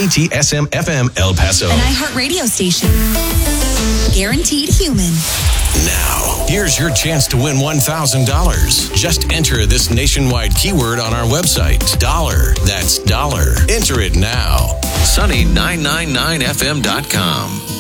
KTSM FM El Paso. An iHeartRadio station. Guaranteed human. Now, here's your chance to win $1,000. Just enter this nationwide keyword on our website. Dollar. That's dollar. Enter it now. Sunny999fm.com.